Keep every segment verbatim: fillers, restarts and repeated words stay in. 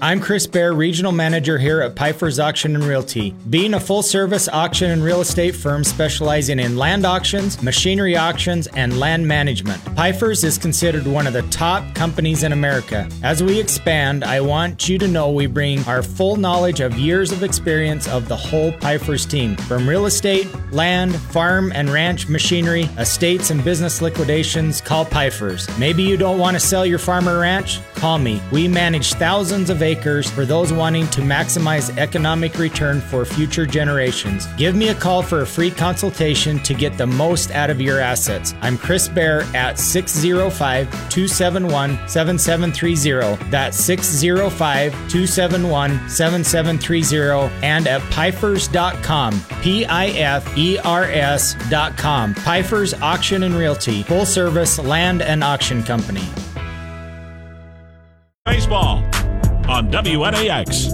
I'm Chris Bear, Regional Manager here at Pfeiffer's Auction and Realty. Being a full-service auction and real estate firm specializing in land auctions, machinery auctions, and land management, Pfeiffer's is considered one of the top companies in America. As we expand, I want you to know we bring our full knowledge of years of experience of the whole Pfeiffer's team. From real estate, land, farm and ranch machinery, estates and business liquidations, call Pfeiffer's. Maybe you don't want to sell your farm or ranch? Call me. We manage thousands of acres for those wanting to maximize economic return for future generations. Give me a call for a free consultation to get the most out of your assets. I'm Chris Bear at six oh five, two seven one, seven seven three oh. That's six oh five, two seven one, seven seven three oh and at Pfeifers dot com. P I F E R S dot com. Pfeiffer's Auction and Realty, full service land and auction company. Baseball on W N A X.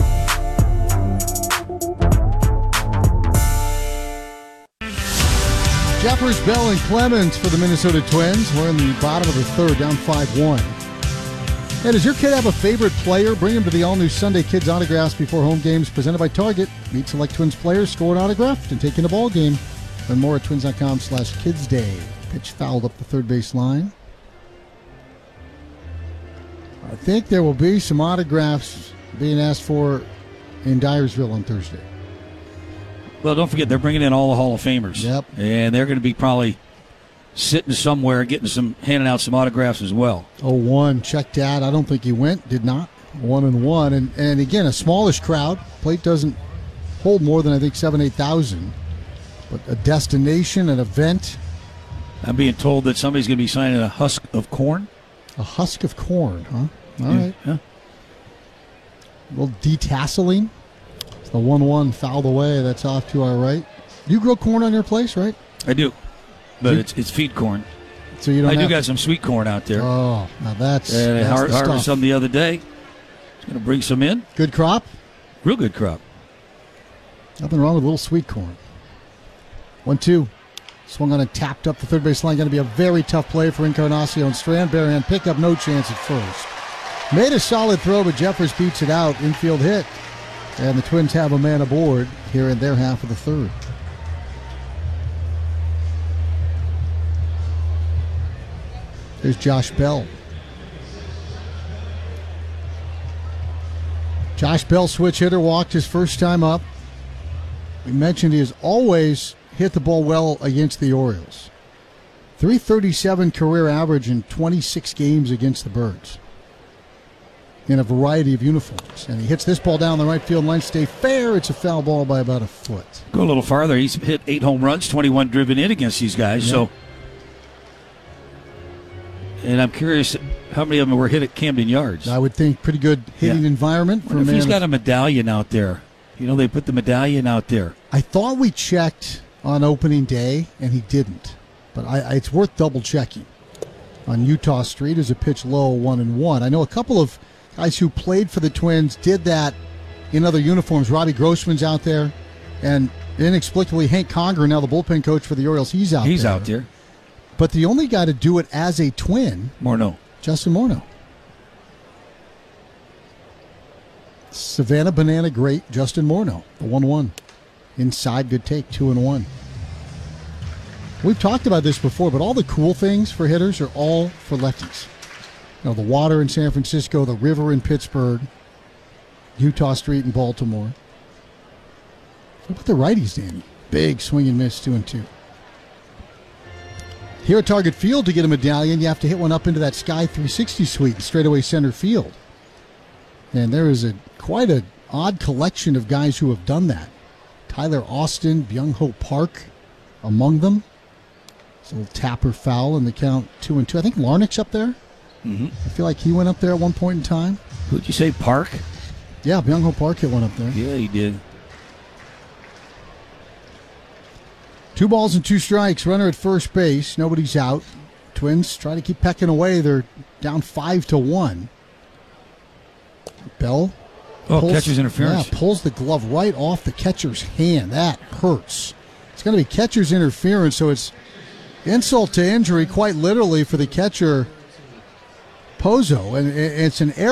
Jeffers, Bell, and Clemens for the Minnesota Twins. We're in the bottom of the third, down five one. Hey, does your kid have a favorite player? Bring him to the all-new Sunday Kids Autographs Before Home Games presented by Target. Meet select Twins players, score an autograph, and take in a ball game. Learn more at twins dot com slash kids day. Pitch fouled up the third base line. I think there will be some autographs being asked for in Dyersville on Thursday. Well, don't forget, they're bringing in all the Hall of Famers. Yep. And they're going to be probably sitting somewhere getting some, handing out some autographs as well. Oh, one, check that. I don't think he went, did not. One and one. And, and again, a smallish crowd. Plate doesn't hold more than, I think, seven, eight thousand. But a destination, an event. I'm being told that somebody's going to be signing a husk of corn. A husk of corn, huh? All yeah, right. Yeah. A little detasseling. It's the one one fouled away. That's off to our right. You grow corn on your place, right? I do. But you, it's it's feed corn. So you don't I do have got to, some sweet corn out there. Oh, now that's, and that's I har- the harvested stuff. some the other day. It's going to bring some in. Good crop? Real good crop. Nothing wrong with a little sweet corn. One two. Swung on and tapped up the third base line. Going to be a very tough play for Encarnacion. Strandberry and pick up, no chance at first. Made a solid throw, but Jeffers beats it out. Infield hit. And the Twins have a man aboard here in their half of the third. There's Josh Bell. Josh Bell, switch hitter, walked his first time up. We mentioned he has always hit the ball well against the Orioles. three thirty-seven career average in twenty-six games against the Birds in a variety of uniforms. And he hits this ball down the right field line. Stay fair. It's a foul ball by about a foot. Go a little farther. He's hit eight home runs, twenty-one driven in against these guys. Yeah. So, and I'm curious how many of them were hit at Camden Yards. I would think pretty good hitting Yeah. environment for a If man. he's got of- a medallion out there. You know, they put the medallion out there. I thought we checked on opening day, and he didn't. But I, I, it's worth double checking. On Utah Street is a pitch low, one and one. I know a couple of guys who played for the Twins did that in other uniforms. Robbie Grossman's out there, and inexplicably Hank Conger, now the bullpen coach for the Orioles, he's out He's there. out there. But the only guy to do it as a Twin, Morneau. Justin Morneau. Savannah Banana great, Justin Morneau, the one one. Inside, good take, two and one. We've talked about this before, but all the cool things for hitters are all for lefties. You know, the water in San Francisco, the river in Pittsburgh, Utah Street in Baltimore. What about the righties, Danny? Big swing and miss, two and two. Here at Target Field, to get a medallion, you have to hit one up into that Sky three sixty suite in straightaway center field. And there is a quite an odd collection of guys who have done that. Tyler Austin, Byung-Ho Park among them. It's a little tapper foul in the count, two and two. I think Larnach's up there. Mm-hmm. I feel like he went up there at one point in time. Who'd you say, Park? Yeah, Byung-Ho Park hit one up there. Yeah, he did. Two balls and two strikes. Runner at first base. Nobody's out. Twins try to keep pecking away. They're down five to one. Bell. Oh, pulls, catcher's interference. Yeah, pulls the glove right off the catcher's hand. That hurts. It's going to be catcher's interference, so it's insult to injury, quite literally, for the catcher, Pozo. And it's an error.